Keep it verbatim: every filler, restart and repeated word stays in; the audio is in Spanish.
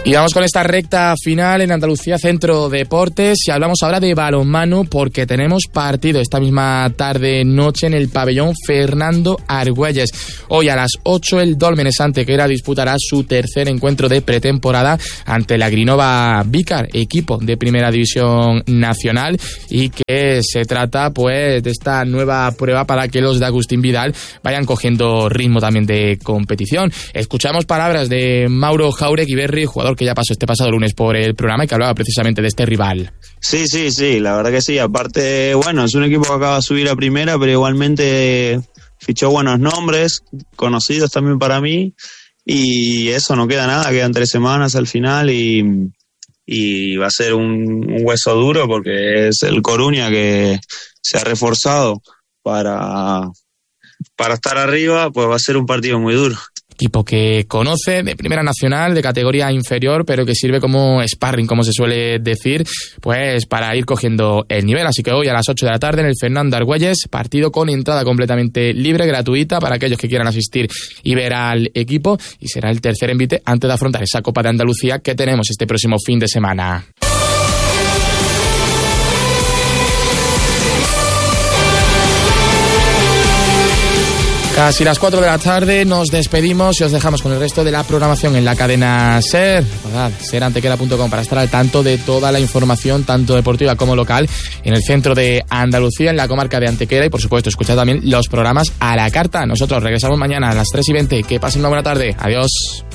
Y vamos con esta recta final en Andalucía Centro Deportes y hablamos ahora de balonmano porque tenemos partido esta misma tarde-noche en el pabellón Fernando Argüelles. Hoy a las ocho el Dólmenes Antequera disputará su tercer encuentro de pretemporada ante la Grinova Vícar, equipo de Primera División Nacional, y que se trata pues de esta nueva prueba para que los de Agustín Vidal vayan cogiendo ritmo también de competición. Escuchamos palabras de Mauro Jauregui-Berri, jugador que ya pasó este pasado lunes por el programa y que hablaba precisamente de este rival. Sí, sí, sí, la verdad que sí. Aparte, bueno, es un equipo que acaba de subir a primera, pero igualmente fichó buenos nombres, conocidos también para mí, y eso, no queda nada, quedan tres semanas al final y, y va a ser un, un hueso duro porque es el Coruña que se ha reforzado para, para estar arriba, pues va a ser un partido muy duro. Equipo que conoce de Primera Nacional, de categoría inferior, pero que sirve como sparring, como se suele decir, pues para ir cogiendo el nivel. Así que hoy a las ocho de la tarde en el Fernando Argüelles, partido con entrada completamente libre, gratuita, para aquellos que quieran asistir y ver al equipo, y será el tercer envite antes de afrontar esa Copa de Andalucía que tenemos este próximo fin de semana. Casi las cuatro de la tarde, nos despedimos y os dejamos con el resto de la programación en la cadena SER. Recordad, ser antequera punto com para estar al tanto de toda la información, tanto deportiva como local, en el centro de Andalucía, en la comarca de Antequera, y por supuesto escuchad también los programas a la carta. Nosotros regresamos mañana a las tres y veinte. Que pasen una buena tarde. Adiós.